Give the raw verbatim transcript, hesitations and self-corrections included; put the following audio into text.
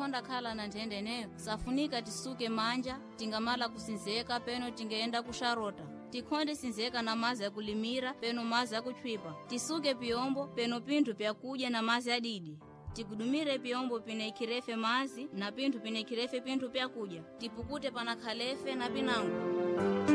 tikonda khala na nthendeneyo safunika tisuke manja tingamala kusinzeka peno tingeenda kusharota tikhonde sinzeka na mazi ya kulimira peno mazi ya kuchwipa tisuke piyombo peno pinthu pyakudya na mazi adidi tikudumire piyombo pine ikirefe mazi na pinthu pine ikirefe pinthu pyakudya tipukute pana khalefe na pinango.